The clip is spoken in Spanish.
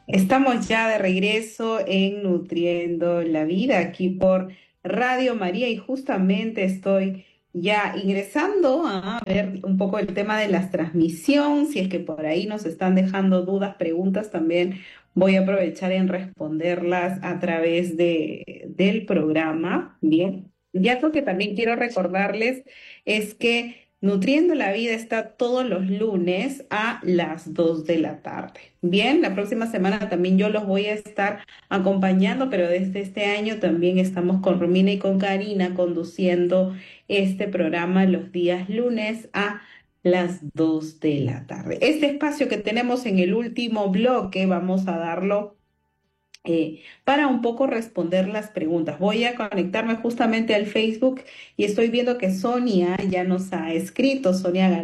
Estamos ya de regreso en Nutriendo la Vida aquí por Radio María y justamente estoy ya ingresando a ver un poco el tema de la transmisión. Si es que por ahí nos están dejando dudas, preguntas, también voy a aprovechar en responderlas a través del programa. Bien, ya lo que también quiero recordarles es que Nutriendo la Vida está todos los lunes a las 2 de la tarde. Bien, la próxima semana también yo los voy a estar acompañando, pero desde este año también estamos con Romina y con Karina conduciendo este programa los días lunes a las 2 de la tarde. Este espacio que tenemos en el último bloque vamos a darlo para un poco responder las preguntas. Voy a conectarme justamente al Facebook y estoy viendo que Sonia ya nos ha escrito, Sonia